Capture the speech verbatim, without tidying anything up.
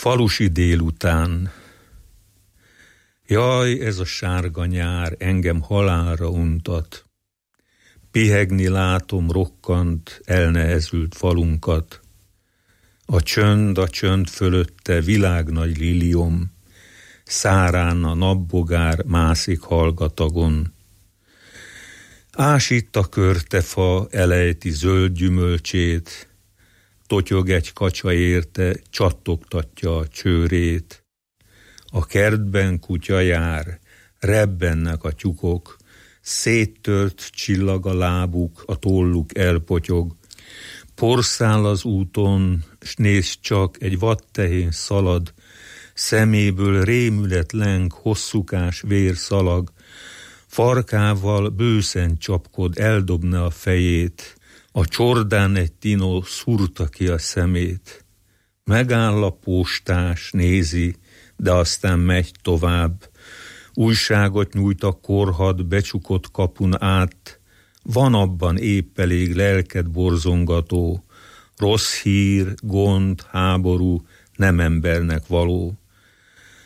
Falusi délután. Jaj, ez a sárga nyár engem halálra untat. Pihegni látom rokkant, elnehezült falunkat. A csönd, a csönd fölötte világnagy liliom, szárán a napbogár mászik hallgatagon. Ásít a körtefa, elejti zöld gyümölcsét, totyog egy kacsa érte, csattogtatja a csőrét. A kertben kutya jár, rebbennek a tyúkok, széttört csillag a lábuk, a tolluk elpotyog. Porszál az úton, s nézd csak, egy vadtehén szalad, szeméből rémület leng, hosszúkás vérszalag, farkával bőszen csapkod, eldobna a fejét, a csordán egy tinó szúrta ki a szemét. Megáll a postás, nézi, de aztán megy tovább. Újságot nyújt a korhad becsukott kapun át, van abban épp elég lelked borzongató, rossz hír, gond, háború, nem embernek való.